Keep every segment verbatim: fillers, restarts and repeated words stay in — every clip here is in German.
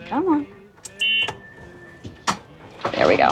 Come on. There we go.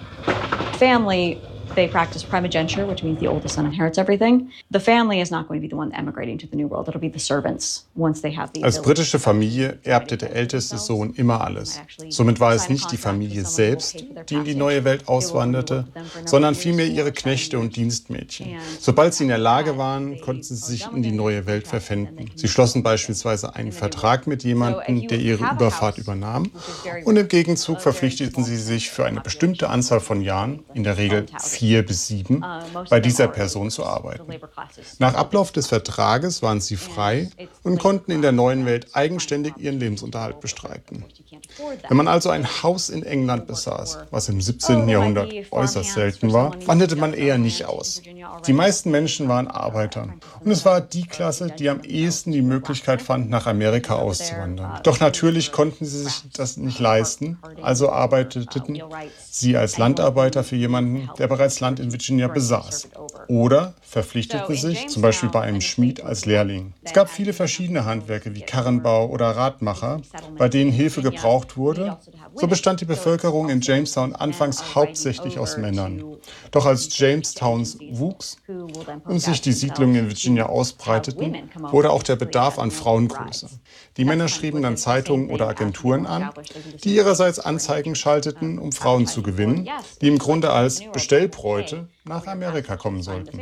Family, they practice primogeniture, which means the oldest son inherits everything. The family is not going to be the one emigrating to the New World. It'll be the servants once they have the Als britische Familie erbte der älteste Sohn immer alles. Somit war es nicht die Familie selbst, die in die neue Welt auswanderte, sondern vielmehr ihre Knechte und Dienstmädchen. Sobald sie in der Lage waren, konnten sie sich in die neue Welt verpfänden. Sie schlossen beispielsweise einen Vertrag mit jemandem, der ihre Überfahrt übernahm, und im Gegenzug verpflichteten sie sich für eine bestimmte Anzahl von Jahren, in der Regel vier bis sieben, bei dieser Person zu arbeiten. Nach Ablauf des Vertrages waren sie frei und konnten in der neuen Welt eigenständig ihren Lebensunterhalt bestreiten. Wenn man also ein Haus in England besaß, was im siebzehnten Jahrhundert äußerst selten war, wanderte man eher nicht aus. Die meisten Menschen waren Arbeiter. Und es war die Klasse, die am ehesten die Möglichkeit fand, nach Amerika auszuwandern. Doch natürlich konnten sie sich das nicht leisten, also arbeiteten sie als Landarbeiter für jemanden, der bereits Land in Virginia besaß. Oder verpflichteten sich, zum Beispiel bei einem Schmied, als Lehrling. Es gab viele verschiedene Handwerke wie Karrenbau oder Radmacher, bei denen Hilfe gebraucht wurde. So bestand die Bevölkerung in Jamestown anfangs hauptsächlich aus Männern. Doch als Jamestown wuchs und sich die Siedlungen in Virginia ausbreiteten, wurde auch der Bedarf an Frauen größer. Die Männer schrieben dann Zeitungen oder Agenturen an, die ihrerseits Anzeigen schalteten, um Frauen zu gewinnen, die im Grunde als Bestellbräute nach Amerika kommen sollten.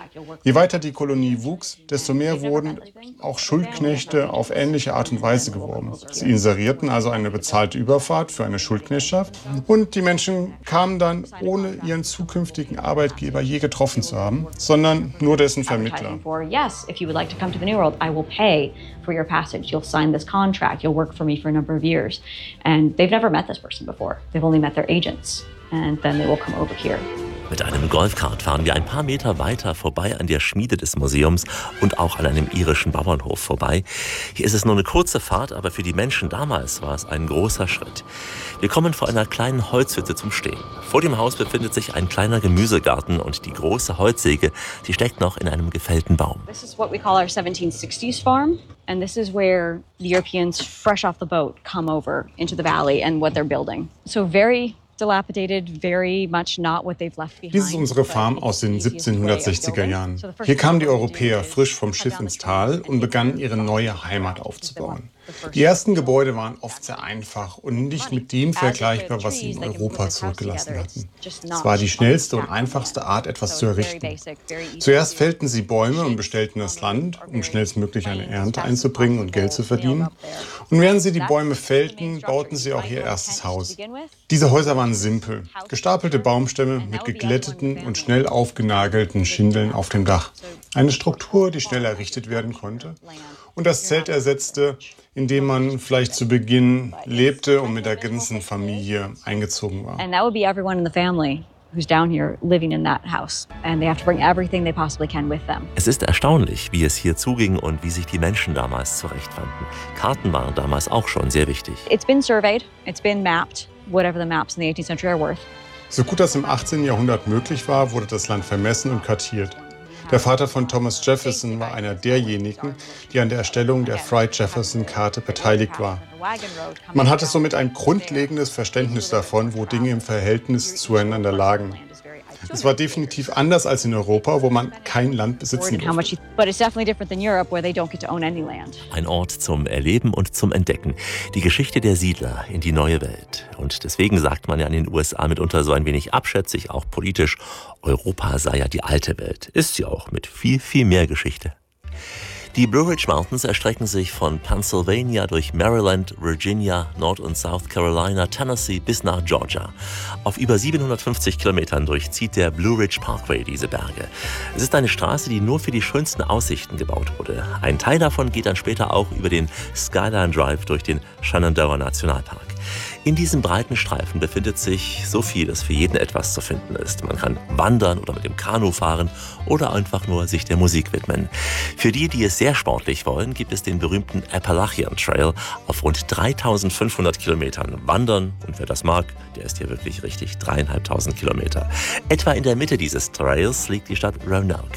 Je weiter die Kolonie wuchs, desto mehr wurden auch Schuldknechte auf ähnliche Art und Weise geworben. Sie inserierten also eine bezahlte Überfahrt für eine Schuldknechtschaft und die Menschen kamen dann, ohne ihren zukünftigen Arbeitgeber je getroffen zu haben, sondern nur dessen Vermittler. Yes, if you would like to come to the New World, I will pay for your passage. You'll sign this contract. You'll work for me for a number of years. And they've never met this person before. They've only met their agents. And then they will come over here. Mit einem Golfkart fahren wir ein paar Meter weiter vorbei an der Schmiede des Museums und auch an einem irischen Bauernhof vorbei. Hier ist es nur eine kurze Fahrt, aber für die Menschen damals war es ein großer Schritt. Wir kommen vor einer kleinen Holzhütte zum Stehen. Vor dem Haus befindet sich ein kleiner Gemüsegarten und die große Holzsäge, die steckt noch in einem gefällten Baum. This is what we call our seventeen sixties farm. And this is where the Europeans fresh off the boat come over into the valley and what they're building. So very dilapidated, very much not what they've left behind. Dies ist unsere Farm aus den siebzehnhundertsechziger Jahren. Hier kamen die Europäer frisch vom Schiff ins Tal und begannen ihre neue Heimat aufzubauen. Die ersten Gebäude waren oft sehr einfach und nicht mit dem vergleichbar, was sie in Europa zurückgelassen hatten. Es war die schnellste und einfachste Art, etwas zu errichten. Zuerst fällten sie Bäume und bestellten das Land, um schnellstmöglich eine Ernte einzubringen und Geld zu verdienen. Und während sie die Bäume fällten, bauten sie auch ihr erstes Haus. Diese Häuser waren simpel. Gestapelte Baumstämme mit geglätteten und schnell aufgenagelten Schindeln auf dem Dach. Eine Struktur, die schnell errichtet werden konnte. Und das Zelt ersetzte, in dem man vielleicht zu Beginn lebte und mit der ganzen Familie eingezogen war. And that would be everyone in the family who's down here living in that house. And they have to bring everything they possibly can with them. Es ist erstaunlich, wie es hier zuging und wie sich die Menschen damals zurechtfanden. Karten waren damals auch schon sehr wichtig. It's been surveyed, it's been mapped, whatever the maps in the eighteenth century are worth. So gut das im achtzehnten Jahrhundert möglich war, wurde das Land vermessen und kartiert. Der Vater von Thomas Jefferson war einer derjenigen, die an der Erstellung der Wright-Jefferson-Karte beteiligt war. Man hatte somit ein grundlegendes Verständnis davon, wo Dinge im Verhältnis zueinander lagen. Es war definitiv anders als in Europa, wo man kein Land besitzen durfte. Ein Ort zum Erleben und zum Entdecken. Die Geschichte der Siedler in die neue Welt. Und deswegen sagt man ja in den U S A mitunter so ein wenig abschätzig, auch politisch, Europa sei ja die alte Welt. Ist sie auch, mit viel, viel mehr Geschichte. Die Blue Ridge Mountains erstrecken sich von Pennsylvania durch Maryland, Virginia, Nord- und South Carolina, Tennessee bis nach Georgia. Auf über siebenhundertfünfzig Kilometern durchzieht der Blue Ridge Parkway diese Berge. Es ist eine Straße, die nur für die schönsten Aussichten gebaut wurde. Ein Teil davon geht dann später auch über den Skyline Drive durch den Shenandoah Nationalpark. In diesem breiten Streifen befindet sich so viel, dass für jeden etwas zu finden ist. Man kann wandern oder mit dem Kanu fahren oder einfach nur sich der Musik widmen. Für die, die es sehr sportlich wollen, gibt es den berühmten Appalachian Trail auf rund dreitausendfünfhundert Kilometern. Wandern, und wer das mag, der ist hier wirklich richtig, dreieinhalbtausend Kilometer. Etwa in der Mitte dieses Trails liegt die Stadt Roanoke.